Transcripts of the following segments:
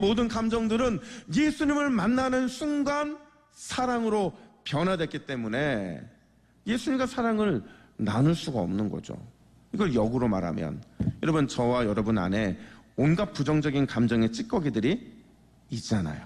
모든 감정들은 예수님을 만나는 순간 사랑으로 변화됐기 때문에 예수님과 사랑을 나눌 수가 없는 거죠. 이걸 역으로 말하면 여러분, 저와 여러분 안에 온갖 부정적인 감정의 찌꺼기들이 있잖아요.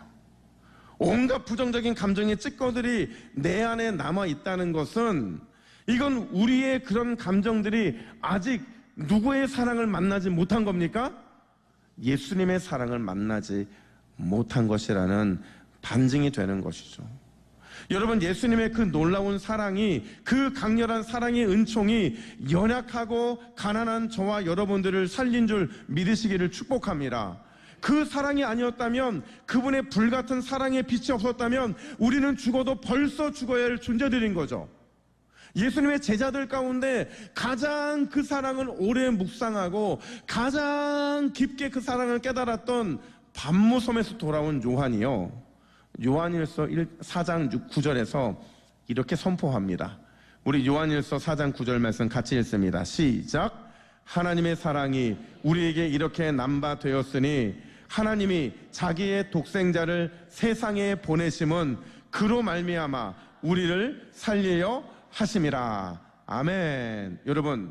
온갖 부정적인 감정의 찌꺼기들이 내 안에 남아 있다는 것은 이건 우리의 그런 감정들이 아직 누구의 사랑을 만나지 못한 겁니까? 예수님의 사랑을 만나지 못한 것이라는 반증이 되는 것이죠. 여러분, 예수님의 그 놀라운 사랑이, 그 강렬한 사랑의 은총이 연약하고 가난한 저와 여러분들을 살린 줄 믿으시기를 축복합니다. 그 사랑이 아니었다면, 그분의 불같은 사랑의 빛이 없었다면 우리는 죽어도 벌써 죽어야 할 존재들인 거죠. 예수님의 제자들 가운데 가장 그 사랑을 오래 묵상하고 가장 깊게 그 사랑을 깨달았던 반모섬에서 돌아온 요한이요, 요한일서 4장 9절에서 이렇게 선포합니다. 우리 요한일서 4장 9절 말씀 같이 읽습니다. 시작. 하나님의 사랑이 우리에게 이렇게 남바되었으니 하나님이 자기의 독생자를 세상에 보내심은 그로 말미암아 우리를 살리려 하심이라. 아멘. 여러분,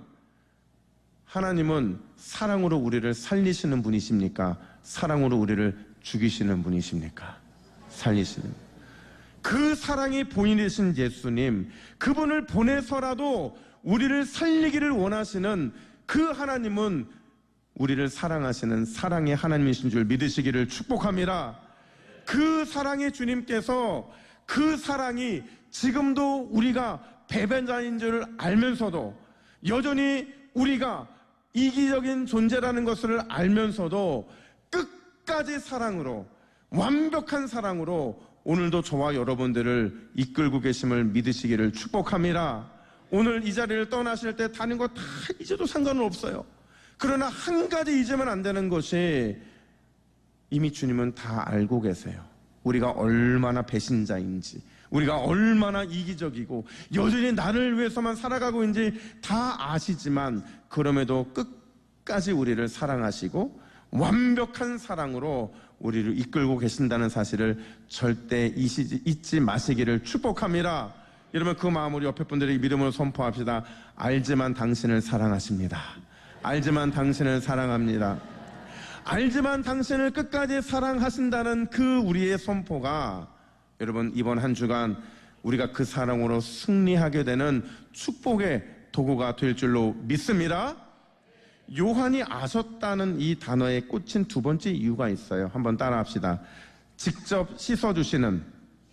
하나님은 사랑으로 우리를 살리시는 분이십니까? 사랑으로 우리를 죽이시는 분이십니까? 살리시는 그 사랑이 본인이신 예수님, 그분을 보내서라도 우리를 살리기를 원하시는 그 하나님은 우리를 사랑하시는 사랑의 하나님이신 줄 믿으시기를 축복합니다. 그 사랑의 주님께서 그 사랑이 지금도 우리가 배반자인 줄 알면서도 여전히 우리가 이기적인 존재라는 것을 알면서도 끝까지 사랑으로, 완벽한 사랑으로 오늘도 저와 여러분들을 이끌고 계심을 믿으시기를 축복합니다. 오늘 이 자리를 떠나실 때 다른 거 다 잊어도 상관은 없어요. 그러나 한 가지 잊으면 안 되는 것이, 이미 주님은 다 알고 계세요. 우리가 얼마나 배신자인지, 우리가 얼마나 이기적이고 여전히 나를 위해서만 살아가고 있는지 다 아시지만, 그럼에도 끝까지 우리를 사랑하시고 완벽한 사랑으로 우리를 이끌고 계신다는 사실을 절대 잊지 마시기를 축복합니다. 여러분, 그 마음으로 옆에 분들의 믿음으로 선포합시다. 알지만 당신을 사랑하십니다. 알지만 당신을 사랑합니다. 알지만 당신을 끝까지 사랑하신다는 그 우리의 선포가, 여러분, 이번 한 주간 우리가 그 사랑으로 승리하게 되는 축복의 도구가 될 줄로 믿습니다. 요한이 아셨다는 이 단어에 꽂힌 두 번째 이유가 있어요. 한번 따라합시다. 직접 씻어주시는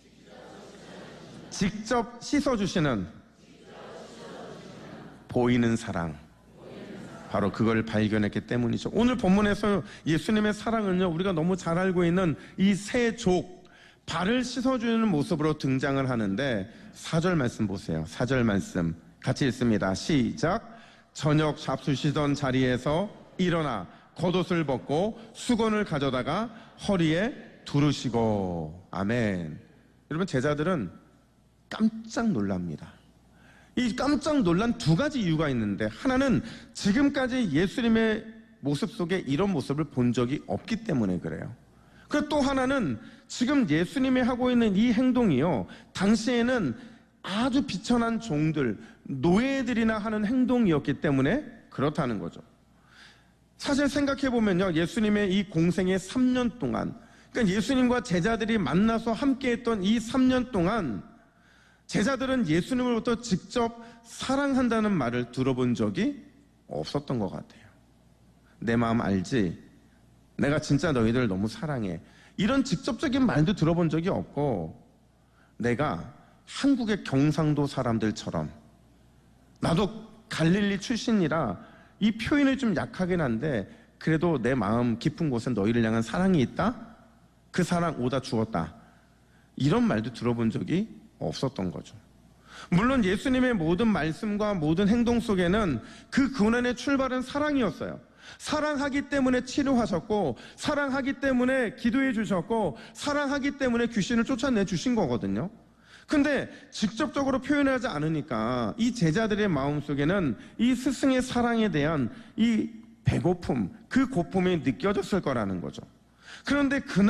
보이는 사랑. 바로 그걸 발견했기 때문이죠. 오늘 본문에서 예수님의 사랑은요, 우리가 너무 잘 알고 있는 이 새 족, 발을 씻어주는 모습으로 등장을 하는데, 4절 말씀 보세요. 4절 말씀 같이 읽습니다. 시작. 저녁 잡수시던 자리에서 일어나 겉옷을 벗고 수건을 가져다가 허리에 두르시고. 아멘. 여러분, 제자들은 깜짝 놀랍니다. 이 깜짝 놀란 두 가지 이유가 있는데, 하나는 지금까지 예수님의 모습 속에 이런 모습을 본 적이 없기 때문에 그래요. 그리고 또 하나는 지금 예수님이 하고 있는 이 행동이요, 당시에는 아주 비천한 종들, 노예들이나 하는 행동이었기 때문에 그렇다는 거죠. 사실 생각해보면요, 예수님의 이 공생의 3년 동안, 그러니까 예수님과 제자들이 만나서 함께했던 이 3년 동안 제자들은 예수님으로부터 직접 사랑한다는 말을 들어본 적이 없었던 것 같아요. 내 마음 알지? 내가 진짜 너희들 너무 사랑해. 이런 직접적인 말도 들어본 적이 없고, 내가 한국의 경상도 사람들처럼, 나도 갈릴리 출신이라 이 표현이 좀 약하긴 한데 그래도 내 마음 깊은 곳에 너희를 향한 사랑이 있다? 그 사랑 오다 주었다. 이런 말도 들어본 적이 없었던 거죠. 물론 예수님의 모든 말씀과 모든 행동 속에는 그 근원의 출발은 사랑이었어요. 사랑하기 때문에 치료하셨고, 사랑하기 때문에 기도해 주셨고, 사랑하기 때문에 귀신을 쫓아내 주신 거거든요. 근데 직접적으로 표현하지 않으니까 이 제자들의 마음속에는 이 스승의 사랑에 대한 이 배고픔, 그 고품이 느껴졌을 거라는 거죠. 그런데 그날